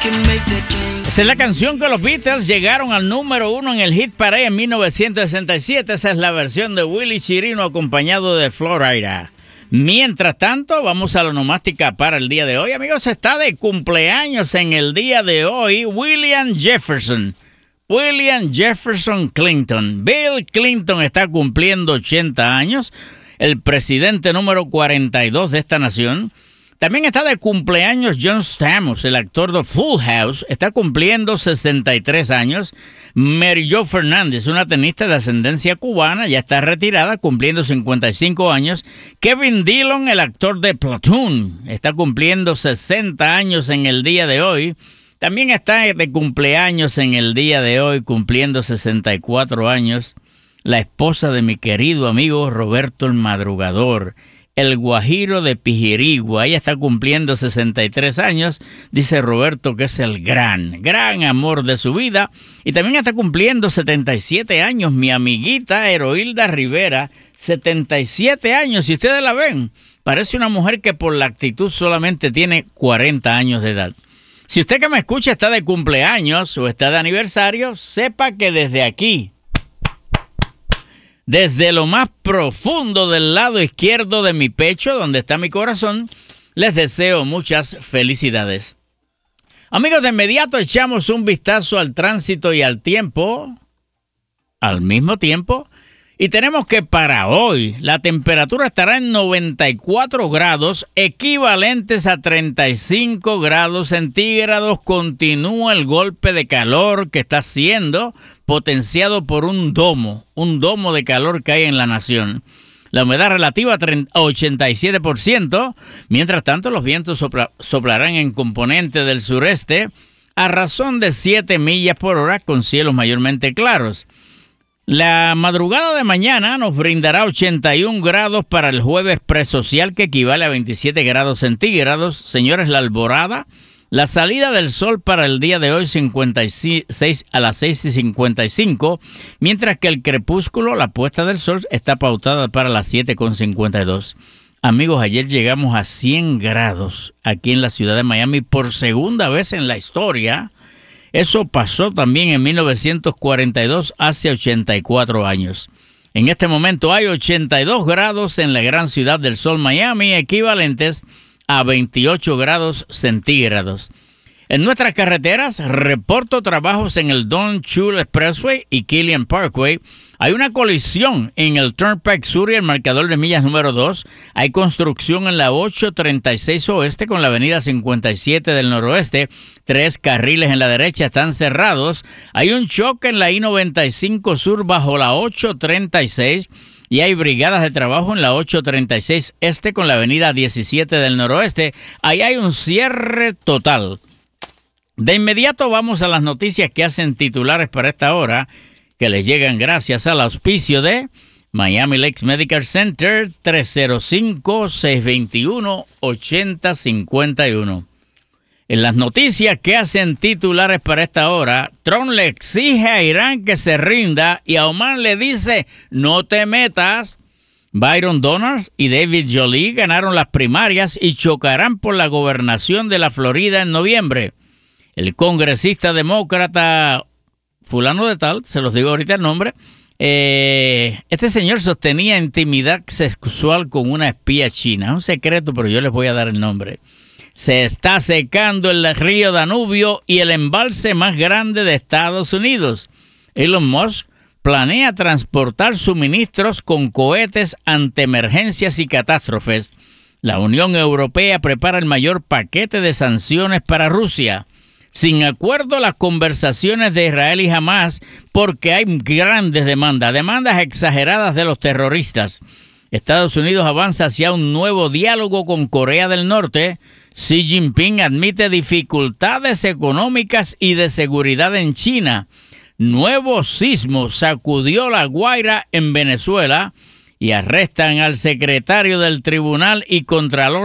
Esa es la canción que los Beatles llegaron al número 1 en el Hit Parade en 1967. Esa es la versión de Willy Chirino acompañado de Florida. Mientras tanto, vamos a la onomástica para el día de hoy. Amigos, está de cumpleaños en el día de hoy William Jefferson. William Jefferson Clinton. Bill Clinton está cumpliendo 80 años, el presidente número 42 de esta nación. También está de cumpleaños John Stamos, el actor de Full House, está cumpliendo 63 años. Mary Jo Fernández, una tenista de ascendencia cubana, ya está retirada, cumpliendo 55 años. Kevin Dillon, el actor de Platoon, está cumpliendo 60 años en el día de hoy. También está de cumpleaños en el día de hoy, cumpliendo 64 años, la esposa de mi querido amigo Roberto el Madrugador, el guajiro de Pijirigua. Ella está cumpliendo 63 años. Dice Roberto que es el gran amor de su vida. Y también está cumpliendo 77 años mi amiguita Heroilda Rivera. 77 años. Si ustedes la ven, parece una mujer que por la actitud solamente tiene 40 años de edad. Si usted que me escucha está de cumpleaños o está de aniversario, sepa que desde aquí, desde lo más profundo del lado izquierdo de mi pecho, donde está mi corazón, les deseo muchas felicidades. Amigos, de inmediato echamos un vistazo al tránsito y al tiempo, al mismo tiempo, y tenemos que para hoy la temperatura estará en 94 grados, equivalentes a 35 grados centígrados. Continúa el golpe de calor que está siendo potenciado por un domo de calor que hay en la nación. La humedad relativa a 87%. Mientras tanto, los vientos soplarán en componente del sureste a razón de 7 millas por hora con cielos mayormente claros. La madrugada de mañana nos brindará 81 grados para el jueves presocial, que equivale a 27 grados centígrados. Señores, la alborada, la salida del sol para el día de hoy 56 a las 6:55, mientras que el crepúsculo, la puesta del sol, está pautada para las 7:52. Amigos, ayer llegamos a 100 grados aquí en la ciudad de Miami por segunda vez en la historia. Eso pasó también en 1942, hace 84 años. En este momento hay 82 grados en la gran ciudad del sol Miami, equivalentes a 28 grados centígrados. En nuestras carreteras, reporto trabajos en el Don Chul Expressway y Killian Parkway. Hay una colisión en el Turnpike Sur y el marcador de millas número 2. Hay construcción en la 836 Oeste con la avenida 57 del Noroeste. 3 carriles en la derecha están cerrados. Hay un choque en la I-95 Sur bajo la 836. Y hay brigadas de trabajo en la 836 Este con la avenida 17 del Noroeste. Ahí hay un cierre total. De inmediato vamos a las noticias que hacen titulares para esta hora, que les llegan gracias al auspicio de Miami Lakes Medical Center, 305-621-8051. En las noticias que hacen titulares para esta hora, Trump le exige a Irán que se rinda y a Oman le dice, no te metas. Byron Donald y David Jolie ganaron las primarias y chocarán por la gobernación de la Florida en noviembre. El congresista demócrata fulano de tal, se los digo ahorita el nombre, este señor sostenía intimidad sexual con una espía china. Es un secreto, pero yo les voy a dar el nombre. Se está secando el río Danubio y el embalse más grande de Estados Unidos. Elon Musk planea transportar suministros con cohetes ante emergencias y catástrofes. La Unión Europea prepara el mayor paquete de sanciones para Rusia. Sin acuerdo las conversaciones de Israel y Hamas porque hay grandes demandas exageradas de los terroristas. Estados Unidos avanza hacia un nuevo diálogo con Corea del Norte. Xi Jinping admite dificultades económicas y de seguridad en China. Nuevo sismo sacudió La Guaira en Venezuela y arrestan al secretario del Tribunal y Contralor